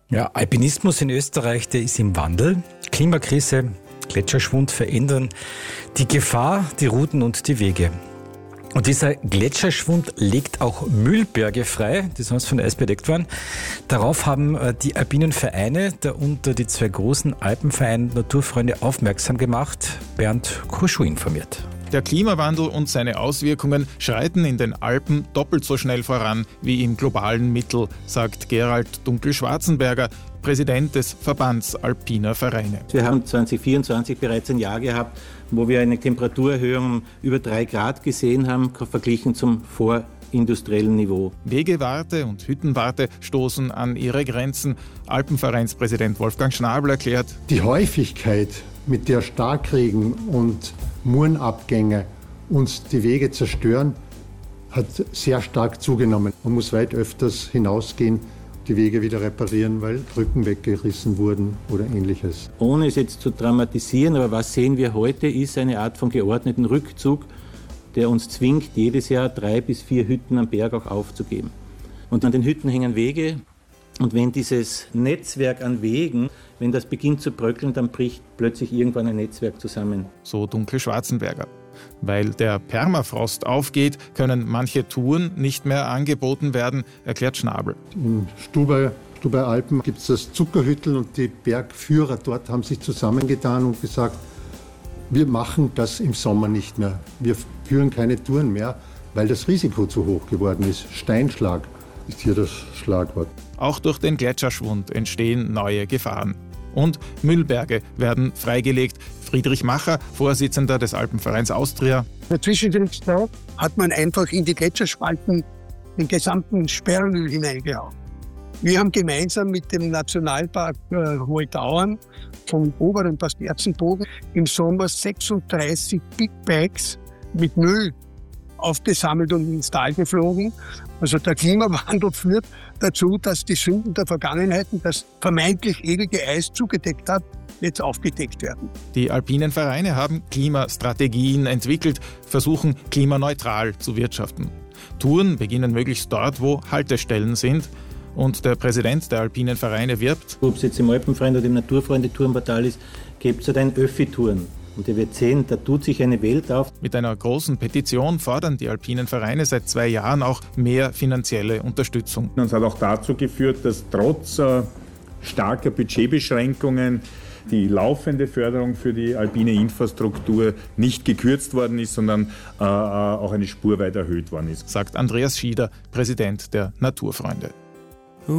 Ja, Alpinismus in Österreich, der ist im Wandel. Klimakrise, Gletscherschwund verändern die Gefahr, die Routen und die Wege. Und dieser Gletscherschwund legt auch Müllberge frei, die sonst von Eis bedeckt waren. Darauf haben die alpinen Vereine, darunter die zwei großen Alpenvereine Naturfreunde, aufmerksam gemacht. Bernd Kurschuh informiert. Der Klimawandel und seine Auswirkungen schreiten in den Alpen doppelt so schnell voran wie im globalen Mittel, sagt Gerald Dunkel-Schwarzenberger, Präsident des Verbands Alpiner Vereine. Wir haben 2024 bereits ein Jahr gehabt, wo wir eine Temperaturerhöhung über 3 Grad gesehen haben, verglichen zum vorindustriellen Niveau. Wegewarte und Hüttenwarte stoßen an ihre Grenzen. Alpenvereinspräsident Wolfgang Schnabel erklärt: Die Häufigkeit, mit der Starkregen und Murenabgänge uns die Wege zerstören, hat sehr stark zugenommen. Man muss weit öfters hinausgehen, die Wege wieder reparieren, weil Brücken weggerissen wurden oder Ähnliches. Ohne es jetzt zu dramatisieren, aber was sehen wir heute, ist eine Art von geordneten Rückzug, der uns zwingt, jedes Jahr 3 bis 4 Hütten am Berg auch aufzugeben. Und an den Hütten hängen Wege. Und wenn dieses Netzwerk an Wegen, wenn das beginnt zu bröckeln, dann bricht plötzlich irgendwann ein Netzwerk zusammen. So Dunkel-Schwarzenberger. Weil der Permafrost aufgeht, können manche Touren nicht mehr angeboten werden, erklärt Schnabel. In Stubaier Alpen gibt es das Zuckerhüttel und die Bergführer dort haben sich zusammengetan und gesagt, wir machen das im Sommer nicht mehr. Wir führen keine Touren mehr, weil das Risiko zu hoch geworden ist. Steinschlag ist hier das Schlagwort. Auch durch den Gletscherschwund entstehen neue Gefahren. Und Müllberge werden freigelegt. Friedrich Macher, Vorsitzender des Alpenvereins Austria. Zwischen den Stadt hat man einfach in die Gletscherspalten den gesamten Sperrmüll hineingehauen. Wir haben gemeinsam mit dem Nationalpark Hohe Tauern vom oberen Erzenbogen im Sommer 36 Big Bags mit Müll aufgesammelt und ins Tal geflogen. Also der Klimawandel führt dazu, dass die Sünden der Vergangenheit, das vermeintlich ewige Eis zugedeckt hat, jetzt aufgedeckt werden. Die alpinen Vereine haben Klimastrategien entwickelt, versuchen klimaneutral zu wirtschaften. Touren beginnen möglichst dort, wo Haltestellen sind. Und der Präsident der alpinen Vereine wirbt: Ob es jetzt im Alpenverein oder im Naturfreunde-Tourenportal ist, gibt es halt ein Öffi-Touren. Und ihr werdet sehen, da tut sich eine Welt auf. Mit einer großen Petition fordern die alpinen Vereine seit 2 Jahren auch mehr finanzielle Unterstützung. Das hat auch dazu geführt, dass trotz starker Budgetbeschränkungen die laufende Förderung für die alpine Infrastruktur nicht gekürzt worden ist, sondern auch eine Spur weit erhöht worden ist, sagt Andreas Schieder, Präsident der Naturfreunde.